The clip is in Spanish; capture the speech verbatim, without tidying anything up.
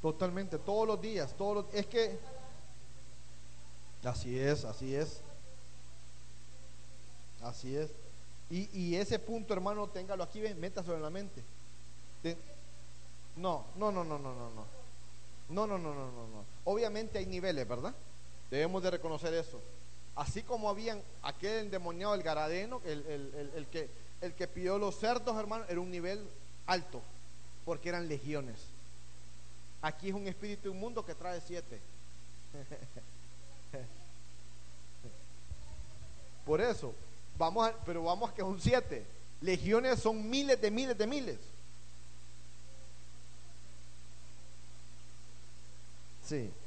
Totalmente, todos los días, todos los, es que así es, así es, así es. Y, y ese punto, hermano, téngalo aquí, ven, métaselo en la mente. Te- no, no, no, no, no, no, no. No, no, no, no, no, no. Obviamente hay niveles, ¿verdad? Debemos de reconocer eso. Así como habían aquel endemoniado, el Garadeno, el, el, el, el que, el que pidió los cerdos, hermano, era un nivel alto, porque eran legiones. Aquí es un espíritu inmundo que trae siete. Por eso, vamos a, pero vamos a que son siete. Legiones son miles de miles de miles. Sí.